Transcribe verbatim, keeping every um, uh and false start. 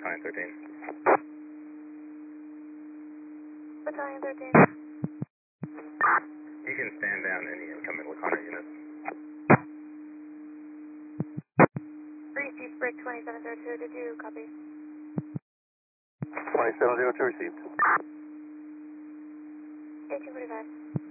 Battalion thirteen. Battalion thirteen. You can stand down any incoming Laconner units. Receive break twenty-seven zero two, did you copy? twenty-seven zero two received. eighteen forty-five.